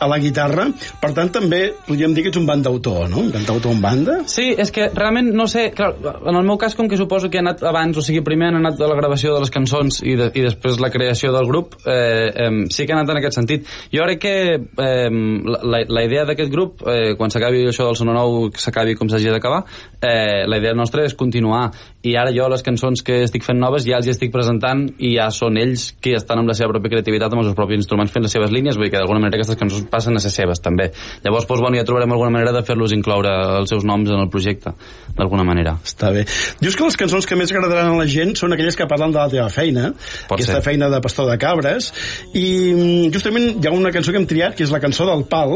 a la guitarra, per tant també podríem dir que ets un banda-autor, no? Un cantautor en banda? Sí, és que realment no sé, clar, en el meu cas, com que suposo que he anat abans, o sigui, primer han anat a la gravació de les cançons i després la creació del grup, sí que ha anat en aquest sentit. Jo crec que la idea d'aquest grup, quan s'acabi això del Sona Nou, s'acabi com s'hagi d'acabar, la idea nostra és continuar, i ara jo les cançons que estic fent noves ja els estic presentant i ja són ells que estan amb la seva pròpia creativitat, amb els seus propis instruments fent les seves línies, vull dir que d'alguna manera aquestes cançons passen a ser seves també. Llavors, doncs, bueno, ja trobarem alguna manera de fer-los incloure els seus noms en el projecte, d'alguna manera. Està bé. Dius que les cançons que més agradaran a la gent són aquelles que parlen de la teva feina, aquesta feina de pastor de cabres, i justament hi ha una cançó que hem triat, que és la cançó del Pal,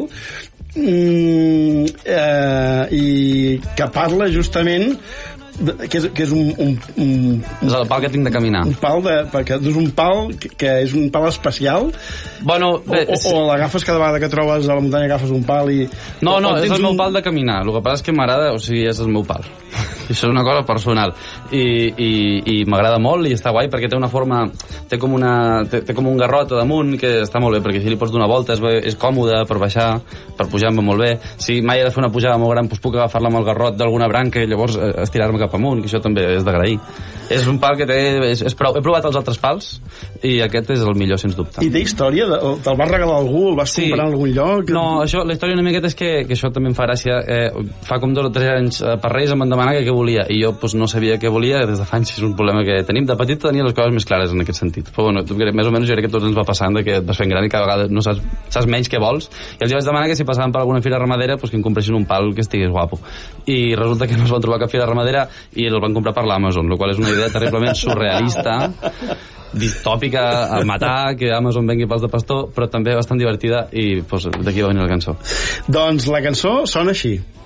i que parla justament que és és el pal que tinc de caminar. Un pal perquè és un pal que és un pal especial. Bueno, o l'agafes cada vegada que trobes a la muntanya, agafes un pal i... No, és el meu pal de caminar. El que passa és que m'agrada, o sigui, és el meu pal. Això és una cosa personal. I m'agrada molt i està guai perquè té una forma... Té com un garrot damunt que està molt bé, perquè si li pots donar voltes és còmode per baixar, per pujar em va molt bé. Si mai he de fer una pujada molt gran, doncs puc agafar-la amb el garrot d'alguna branca i llavors estirar-me cap amunt, que això també és d'agrair. És un pal que té... He provat els altres pals i aquest és el millor, sens dubte. I té història? Te'l vas regalar algú? El vas comprar en algun lloc? No, la història una miqueta és que això també em fa gràcia. Fa com 2 o 3 anys per Reis em van demanar què volia i jo no sabia què volia des de fa anys. És un problema que tenim. De petit tenia les coses més clares en aquest sentit. Però bueno, més o menys jo crec que tots ens va passant que et vas fent gran i cada vegada no saps menys què vols. I els vaig demanar que si passaven per alguna fira ramadera que em compressin un pal que estigués guapo. I resulta que no es van trobar cap fira ramadera i el van comprar per l'Amazon, el qual és una idea terriblement surrealista, distòpica, a matar, que Amazon vengui pals de pastor, però també bastant divertida i d'aquí va venir la cançó. Doncs la cançó sona així.